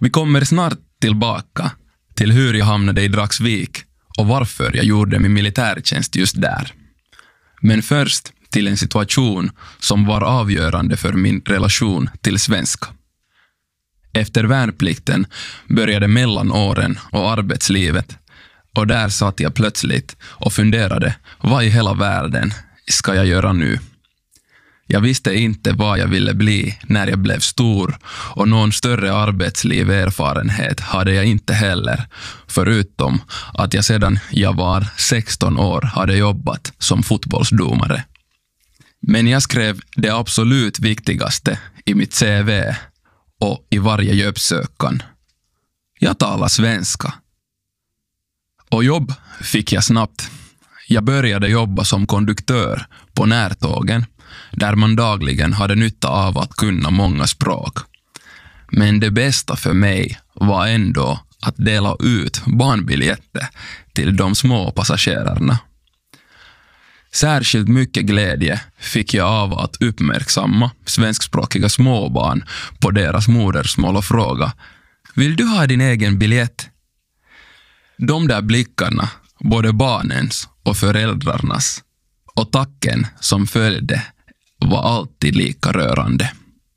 Vi kommer snart tillbaka till hur jag hamnade i Dragsvik och varför jag gjorde min militärtjänst just där. Men först till en situation som var avgörande för min relation till svenska. Efter värnplikten började mellanåren och arbetslivet, och där satt jag plötsligt och funderade, vad i hela världen ska jag göra nu? Jag visste inte vad jag ville bli när jag blev stor, och någon större arbetslivserfarenhet hade jag inte heller, förutom att jag sedan jag var 16 år hade jobbat som fotbollsdomare. Men jag skrev det absolut viktigaste i mitt CV och i varje jobbsökan. Jag talar svenska. Och jobb fick jag snabbt. Jag började jobba som konduktör på närtågen, där man dagligen hade nytta av att kunna många språk. Men det bästa för mig var ändå att dela ut barnbiljetter till de små passagerarna. Särskilt mycket glädje fick jag av att uppmärksamma svenskspråkiga småbarn på deras modersmål och fråga: vill du ha din egen biljett? De där blickarna, både barnens och föräldrarnas, och tacken som följde var alltid lika rörande.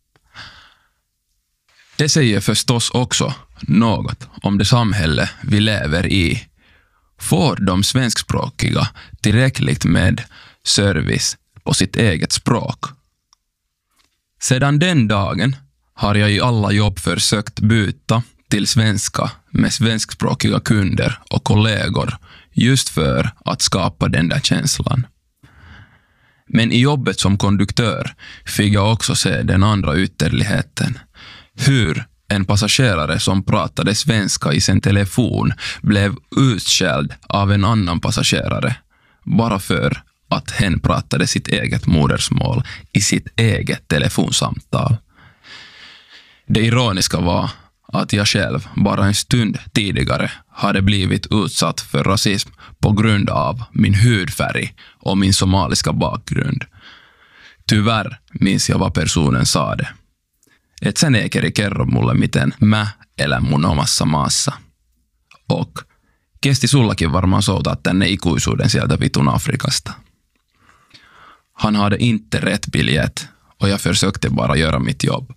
Det säger förstås också något om det samhälle vi lever i. Får de svenskspråkiga tillräckligt med service på sitt eget språk? Sedan den dagen har jag i alla jobb försökt byta till svenska med svenskspråkiga kunder och kollegor, just för att skapa den där känslan. Men i jobbet som konduktör fick jag också se den andra ytterligheten. Hur en passagerare som pratade svenska i sin telefon blev utskälld av en annan passagerare bara för att hen pratade sitt eget modersmål i sitt eget telefonsamtal. Det ironiska var att jag själv bara en stund tidigare hade blivit utsatt för rasism på grund av min hudfärg och min somaliska bakgrund. Tyvärr minns jag vad personen sa det. Et sä neekeri kerro mulle, miten mä elän mun omassa maassa. Och kesti sullakin varmaan soutaa tänne ikuisuuden sieltä vitun Afrikasta. Han hade inte rätt biljett och jag försökte bara göra mitt jobb.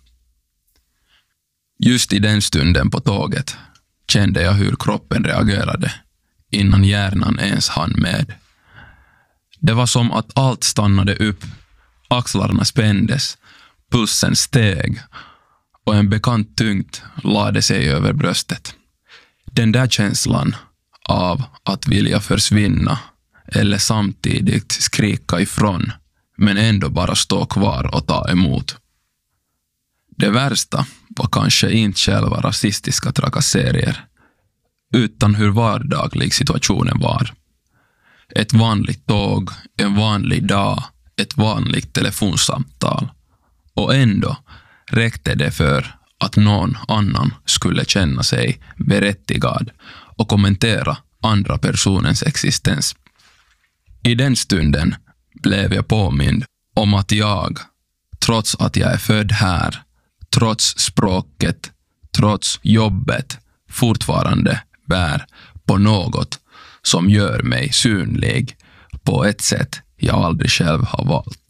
Just i den stunden på tåget kände jag hur kroppen reagerade innan hjärnan ens hann med. Det var som att allt stannade upp, axlarna spändes, pulsen steg och en bekant tyngd lade sig över bröstet. Den där känslan av att vilja försvinna eller samtidigt skrika ifrån, men ändå bara stå kvar och ta emot. Det värsta var kanske inte själva rasistiska trakasserier, utan hur vardaglig situationen var. Ett vanligt tåg, en vanlig dag, ett vanligt telefonsamtal. Och ändå räckte det för att någon annan skulle känna sig berättigad och kommentera andra personens existens. I den stunden blev jag påmind om att jag, trots att jag är född här, trots språket, trots jobbet, fortfarande bär på något som gör mig synlig på ett sätt jag aldrig själv har valt.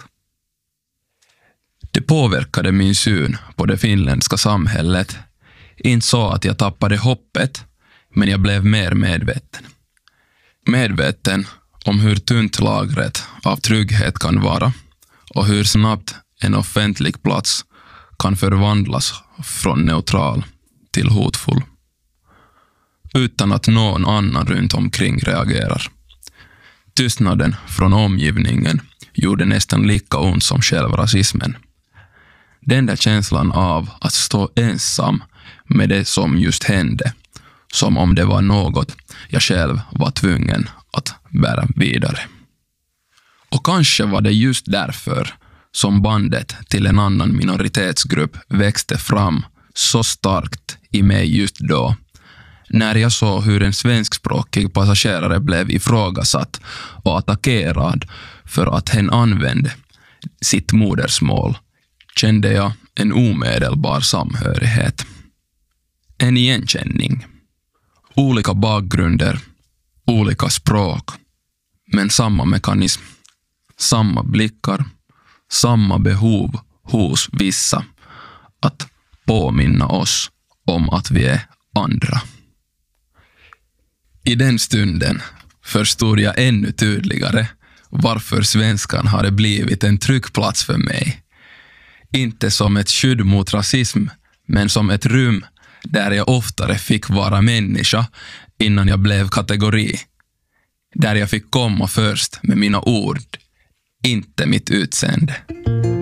Det påverkade min syn på det finländska samhället. Inte så att jag tappade hoppet, men jag blev mer medveten. Medveten om hur tunt lagret av trygghet kan vara och hur snabbt en offentlig plats kan förvandlas från neutral till hotfull, utan att någon annan runt omkring reagerar. Tystnaden från omgivningen gjorde nästan lika ont som själva rasismen. Den där känslan av att stå ensam med det som just hände, som om det var något jag själv var tvungen att bära vidare. Och kanske var det just därför som bandet till en annan minoritetsgrupp växte fram så starkt i mig just då, när jag såg hur en svenskspråkig passagerare blev ifrågasatt och attackerad för att hen använde sitt modersmål, kände jag en omedelbar samhörighet. en igenkänning. Olika bakgrunder, olika språk, men samma mekanism. Samma blickar, samma behov hos vissa att påminna oss om att vi är andra. I den stunden förstod jag ännu tydligare varför svenskan hade blivit en trygg plats för mig. Inte som ett skydd mot rasism, men som ett rum där jag oftare fick vara människa innan jag blev kategori. Där jag fick komma först med mina ord, inte mitt utseende.